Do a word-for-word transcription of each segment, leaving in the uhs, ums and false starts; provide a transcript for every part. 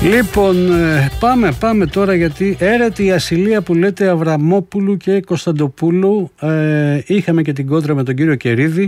Λοιπόν, πάμε, πάμε τώρα, γιατί έρετη η ασυλία που λέτε Αβραμόπουλου και Κωνσταντοπούλου. Ε, είχαμε και την κόντρα με τον κύριο Κερίδη.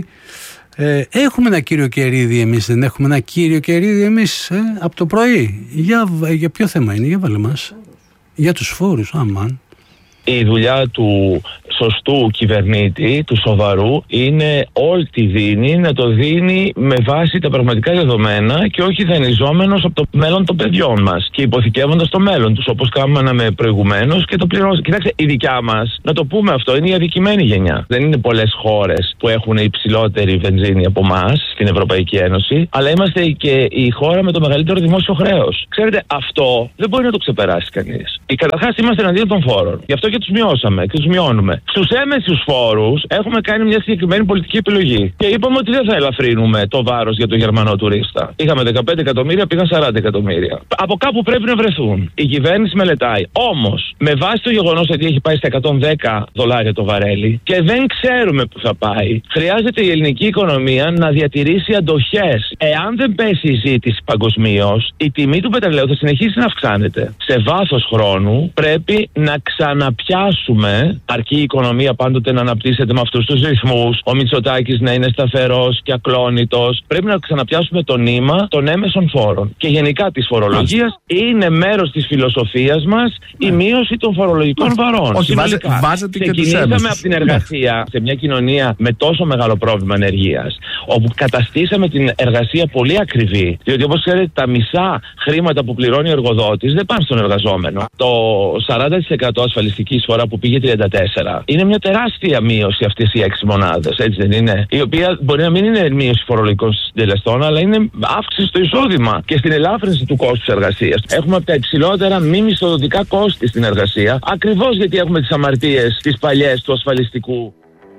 Ε, έχουμε ένα κύριο Κερίδη εμείς, δεν έχουμε ένα κύριο Κερίδη εμείς ε, από το πρωί? Για, για ποιο θέμα είναι, για βάλε μας. Για τους φόρους, αμάν. Η δουλειά του σωστού κυβερνήτη, του σοβαρού, είναι ό,τι δίνει να το δίνει με βάση τα πραγματικά δεδομένα και όχι δανειζόμενος από το μέλλον των παιδιών μας και υποθηκεύοντας το μέλλον τους, όπως κάναμε προηγουμένως και το πληρώσαμε. Κοιτάξτε, η δικιά μας, να το πούμε αυτό, είναι η αδικημένη γενιά. Δεν είναι πολλές χώρες που έχουν υψηλότερη βενζίνη από εμάς στην Ευρωπαϊκή Ένωση, αλλά είμαστε και η χώρα με το μεγαλύτερο δημόσιο χρέος. Ξέρετε, αυτό δεν μπορεί να το ξεπεράσει κανείς. Καταρχάς, είμαστε εναντίον των φόρων. Γι' αυτό και τους μειώσαμε και τους μειώνουμε. Στους έμεσους φόρους έχουμε κάνει μια συγκεκριμένη πολιτική επιλογή. Και είπαμε ότι δεν θα ελαφρύνουμε το βάρος για τον Γερμανό τουρίστα. Είχαμε δεκαπέντε εκατομμύρια, πήγαν σαράντα εκατομμύρια. Από κάπου πρέπει να βρεθούν. Η κυβέρνηση μελετάει. Όμως, με βάση το γεγονός ότι έχει πάει στα εκατόν δέκα δολάρια το βαρέλι και δεν ξέρουμε που θα πάει, χρειάζεται η ελληνική οικονομία να διατηρήσει αντοχές. Εάν δεν πέσει η ζήτηση παγκοσμίως, η τιμή του πετρελαίου θα συνεχίσει να αυξάνεται. Σε βάθος χρόνου πρέπει να ξαναπιάσουμε, αρκεί η οικονομία πάντοτε να αναπτύσσεται με αυτούς τους ρυθμούς, ο Μητσοτάκης να είναι σταθερός και ακλόνητος. Πρέπει να ξαναπιάσουμε το νήμα των έμεσων φόρων. Και γενικά της φορολογίας είναι μέρος της φιλοσοφίας μας η μείωση των φορολογικών βαρών. Όχι, βάζετε και τους έμεσους. Ξεκινήσαμε από την εργασία σε μια κοινωνία με τόσο μεγάλο πρόβλημα ανεργίας, όπου καταστήσαμε την εργασία πολύ ακριβή. Διότι, όπως ξέρετε, τα μισά χρήματα που πληρώνει ο εργοδότης δεν πάνε στον εργαζόμενο. Το σαράντα τοις εκατό ασφαλιστική εισφορά που πήγε τριάντα τέσσερα είναι μια τεράστια μείωση αυτές οι έξι μονάδες, έτσι δεν είναι? Η οποία μπορεί να μην είναι μείωση φορολογικών συντελεστών, αλλά είναι αύξηση στο εισόδημα και στην ελάφρυνση του κόστους εργασίας. Έχουμε από τα υψηλότερα μη μισθοδοτικά κόστη στην εργασία, ακριβώς γιατί έχουμε τις αμαρτίες τις παλιές του ασφαλιστικού.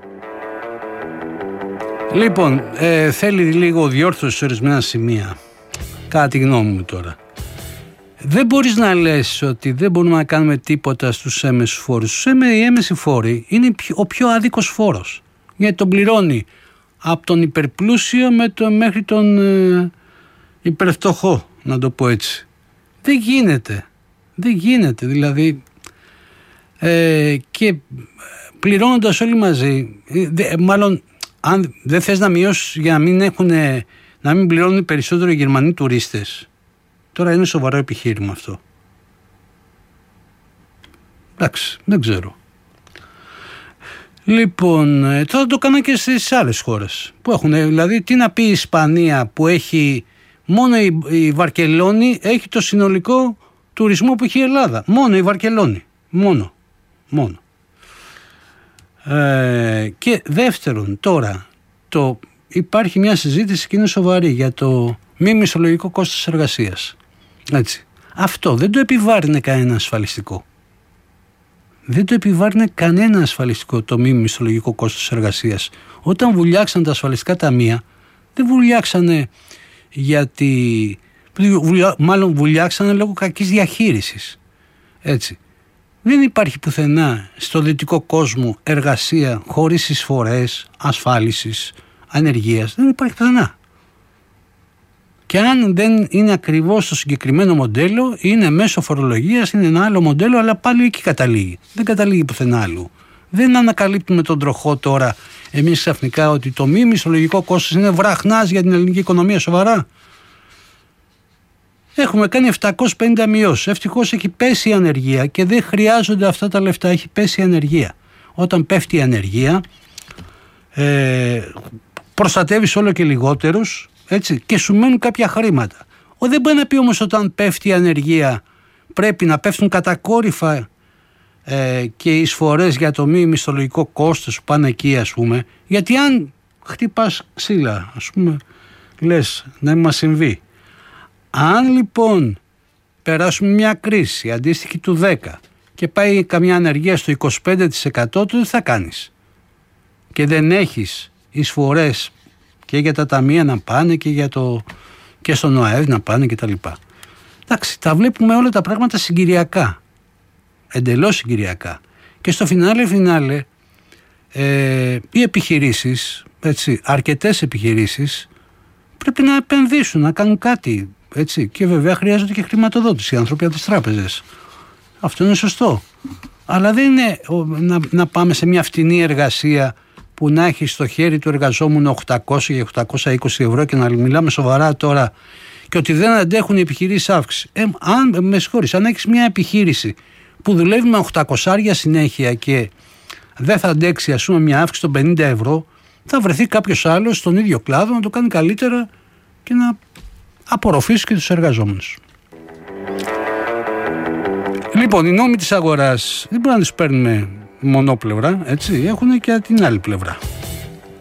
Λοιπόν, ε, θέλει λίγο διόρθωση σε ορισμένα σημεία, κατά τη γνώμη μου τώρα. Δεν μπορείς να λες ότι δεν μπορούμε να κάνουμε τίποτα στους έμεσους φόρους. Οι έμεσοι φόροι είναι ο πιο άδικος φόρος, γιατί τον πληρώνει από τον υπερπλούσιο με το, μέχρι τον ε, υπερφτωχό, να το πω έτσι. Δεν γίνεται. Δεν γίνεται. Δηλαδή, ε, και πληρώνοντας όλοι μαζί, δε, μάλλον αν δεν θες να μειώσεις για να μην, έχουνε, να μην πληρώνουν περισσότερο οι Γερμανοί τουρίστες, τώρα είναι σοβαρό επιχείρημα αυτό. Εντάξει, δεν ξέρω. Λοιπόν, θα το κάνω και στις άλλες χώρες που έχουν, δηλαδή τι να πει η Ισπανία που έχει, μόνο η, η Βαρκελόνη έχει το συνολικό τουρισμό που έχει η Ελλάδα. Μόνο η Βαρκελόνη. Μόνο. Μόνο. Ε, και δεύτερον, τώρα το, υπάρχει μια συζήτηση και είναι σοβαρή για το μη μισθολογικό κόστος εργασίας. Έτσι. Αυτό δεν το επιβάρυνε κανένα ασφαλιστικό. Δεν το επιβάρυνε κανένα ασφαλιστικό το μη μισθολογικό κόστος εργασίας. Όταν βουλιάξαν τα ασφαλιστικά ταμεία, δεν βουλιάξανε γιατί, μάλλον βουλιάξανε λόγω κακής διαχείρισης. Έτσι. Δεν υπάρχει πουθενά στο δυτικό κόσμο εργασία χωρίς εισφορές, ασφάλισης, ανεργίας. Δεν υπάρχει πουθενά. Και αν δεν είναι ακριβώς το συγκεκριμένο μοντέλο, είναι μέσω φορολογίας, είναι ένα άλλο μοντέλο, αλλά πάλι εκεί καταλήγει. Δεν καταλήγει πουθενά άλλου. Δεν ανακαλύπτουμε τον τροχό τώρα εμείς ξαφνικά ότι το μη μισθολογικό κόστος είναι βραχνάς για την ελληνική οικονομία, σοβαρά. Έχουμε κάνει επτακόσιες πενήντα μειώσεις. Ευτυχώς έχει πέσει η ανεργία και δεν χρειάζονται αυτά τα λεφτά. Έχει πέσει η ανεργία. Όταν πέφτει η ανεργία, ε, προστατεύεις όλο και λιγότερους, έτσι, και σου μένουν κάποια χρήματα. Ο, δεν μπορεί να πει όμως όταν πέφτει η ανεργία πρέπει να πέφτουν κατακόρυφα ε, και οι εισφορές για το μη μισθολογικό κόστος που πάνε εκεί, ας πούμε. Γιατί αν χτυπάς ξύλα, ας πούμε, λες να μην μας συμβεί. Αν λοιπόν περάσουμε μια κρίση αντίστοιχη του δέκα και πάει καμιά ανεργία στο είκοσι πέντε τοις εκατό, τότε τι θα κάνεις? Και δεν έχεις εισφορές και για τα ταμεία να πάνε και, για το, και στον ΟΑΕΒ να πάνε και τα λοιπά. Εντάξει, τα βλέπουμε όλα τα πράγματα συγκυριακά. Εντελώς συγκυριακά. Και στο φινάλε φινάλε ε, οι επιχειρήσεις, έτσι, αρκετές επιχειρήσεις πρέπει να επενδύσουν, να κάνουν κάτι. Έτσι. Και βέβαια χρειάζονται και χρηματοδότηση οι άνθρωποι από τις τράπεζες. Αυτό είναι σωστό. Αλλά δεν είναι να, να πάμε σε μια φτηνή εργασία που να έχει στο χέρι του εργαζόμενου οκτακόσια ή οκτακόσια είκοσι ευρώ και να μιλάμε σοβαρά τώρα και ότι δεν αντέχουν οι επιχειρήσεις αύξηση. Ε, αν, με συγχωρείς, αν έχεις μια επιχείρηση που δουλεύει με οκτακόσια συνέχεια και δεν θα αντέξει ας πούμε μια αύξηση των πενήντα ευρώ, θα βρεθεί κάποιος άλλος στον ίδιο κλάδο να το κάνει καλύτερα και να απορροφήσει και τους εργαζόμενους. Λοιπόν, οι νόμοι της αγοράς δεν μπορούμε να τις παίρνουμε μονόπλευρα, έτσι, έχουν και την άλλη πλευρά.